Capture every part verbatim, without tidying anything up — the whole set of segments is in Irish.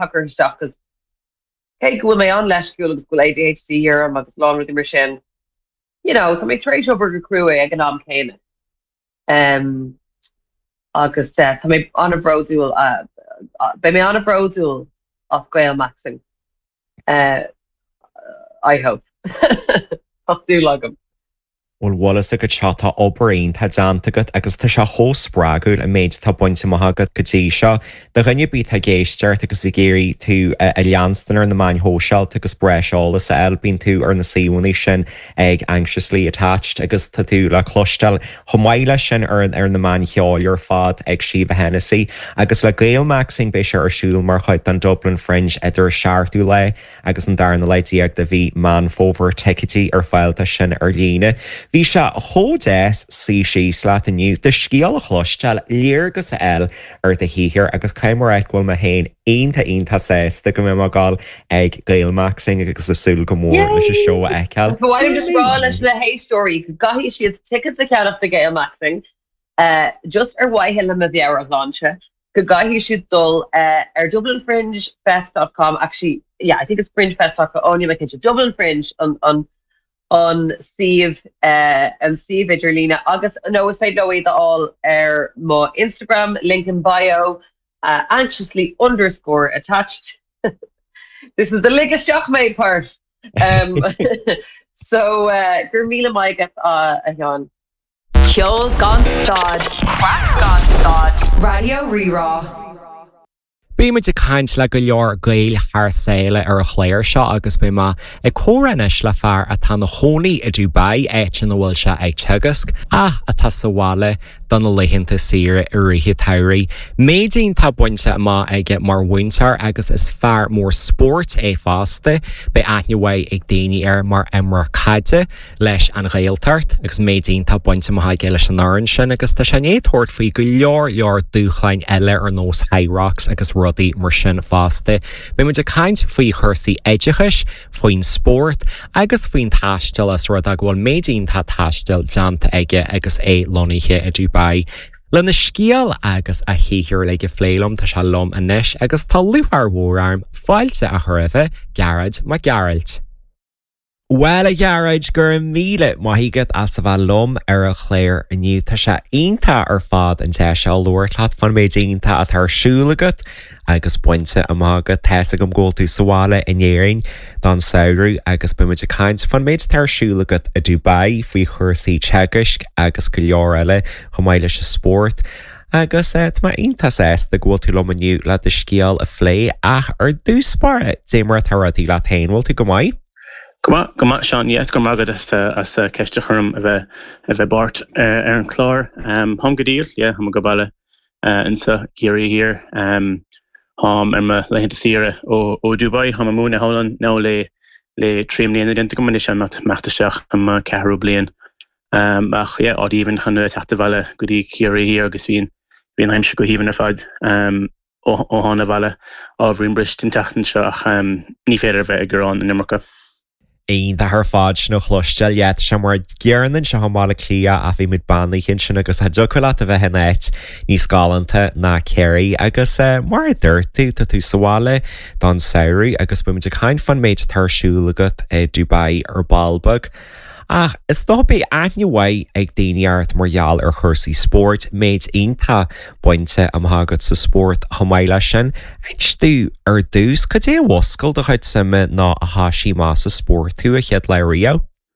tucker stock because hey go my on last school school A D H D year I'm agus long with the machine you know to make trade over crew economic came um agus uh, to me on a broadul uh, uh by me on a broadul of Gael Maxing uh I hope I'll do like him Well Wallace a go chata obrain tá dantagat agus tá se hóspraúil a méid tá buinte maithagad go dtí seo de rinne bí tá géisteart agus i géirí tú a leanstanar na main hósealt agus breisiolalas a elbín tú ar na síúnaí sin ag anxiously attached agus tá tú le clostal chomáile sin ar ar na main cheáil ar fad ag Siomh Hennessy agus le Gael Maxing bé se ar siúil mar chuid an Dublin Fringe idir seaartú le agus an darna leidíag de bhí man fóver ticketí ar fáilta sin ar líne. Bhí se hódés sí sí slaat aniu de scíal a chlostal léargus eil ar de híhir agus caiimráid ghfuil ma hain aonanta aonanta sés de go mé gáil ag Gael Maxing agus asúil go mór leis a seo eiceil. Bhhaim just rá leis le hey story go gahí siad tickets a ceach de Gael Maxing uh, just ar waithil am a bhear a bhláse go gahí siad dul uh, ar Dublin Fringe Fest dot com actually yeah I think it's Fringe Fest dot com only make it Dublin Fringe on on on Steve uh, and Steve Iderlina August no it's paid no way the all air mo Instagram link in bio uh, anxiously underscore attached this is the biggest shock made part um so uh Gurmila Mai get uh a Kjol Gonstad Crack Gonstad Radio Rerá Bí muid a caint le go leor Gael thsaile ar a chléir seo agus bí ma i córanis le fear a tá na hónaí i Dubai éit an bhfuil se ag tugasc ach a tá sa bhála don na leitheanta sire i ríthe tairí. Méidín tá buinte má ige mar winter agus is fear mór sport é fásta be aithnehaid ag daoine ar mar imar caide leis an réaltart agus méidín tá buinte má ige leis an áran sin agus tá sé néadthirt faoi go leor leor dúchlein eile ar nós Hyrox agus rudaí mar sin fásta. Bé muid a caint faoi chuirsaí éidechais faoin sport agus faoin taistil as rud a bhfuil méidín tá taistil deanta aige agus é loníthe a Dubai. Le na scíal agus a híhir le go phléilm tá se lom inis agus tá luthar mhórarm fáilte a thuirmhe Garad má Geralt. Well a Garad gur míle maithígad as sa bheith lom ar a chléir aniu tá se aonanta ar fad an te se luirlaat fan méidínta a tharsúlagat agus buinte amagad theasa go ggóil tú sáile inéing don saoirú agus buimiid a caint fan méid tarsúlagat a Dubai faoi chuirsaí teagaisc agus go leor eile chomáile se sport. Agus é má ontas é de ghfuil tú lomaniu le de scíal a phlé ach ar dúspáire démar taradí le tainhil tú go maiid. Goma, goma, Sean, yes, goma agad as as ceiste chum a bheith a bheith bart ar an chlár. Um, hom go díal, yeah, hom go baile insa géirí here. Um, hom ar ma leitheanta sire ó ó Dubai, hom a múna Holland ná le le trim líana denta go munis an mat meachtasteach am ceathrú blian. Um, ach, yeah, odd even chanu teachta bhaile go dí géirí here agus bhíon bhíon heimse go híomhan ar fad. Um, ó ó hána bhaile ábhríon brist in teachtan seo ach um, ní féidir bheith ag gurán in Imirce. Aon de th fád nó chluisteil iad se mar gearann se thomála clia a bhí mid bannaí chin sin agus docuile a bheith net níos scálanta na ceirí agus mar dúirtú tá tú sáile don saoirú agus bu muid a caint fan méid tarsúlagat i Dubai ar Balbog. Ach, is dóbí aithnehaid ag daineart margheall ar chuirsaí sport méid aonanta buinte amthagad sa sport chomáile sin. Einstú ar dús go dé bhoscail do chuid sama ná a háisí más sa sport tú a chead le Rio?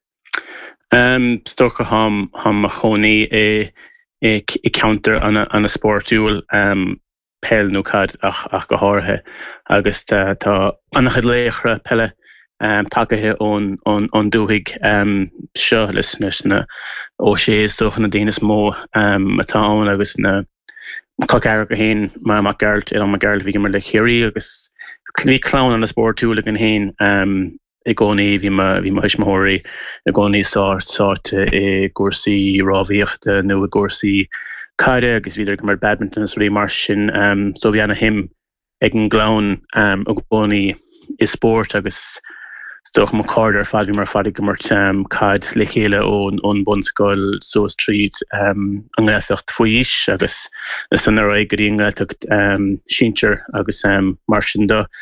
Um, Stocha ham ham a chonaí i i counter an a, an a sportúil um, pel nó cad ach, ach go háthe agus tá annach léchre pelle Um, takehe on on on dúig um, seo leis na ó sé stoch na déanaine mó um, atá agus na cacar go héin má má Geralt ar má Geralt bhí mar le chéirí agus bhí clown an na sportúla an héin um, i gcónaí bhí bhí hisismóirí i gcónaí sáirt sáirte i gcúrsaí rábhíochta nó i gcúrsaí caide agus bhíidir go mar badminton is rí mar sin um, so bhí anna him ag an glán um, a gcónaí i sport agus Stoch ma carder fad vi mar fadig gomert um, cad le chéile ón ón bonscoil so street um, an gaiasacht foiis agus is an ar aig goí an gaiasacht um, sinter agus um, mar sin do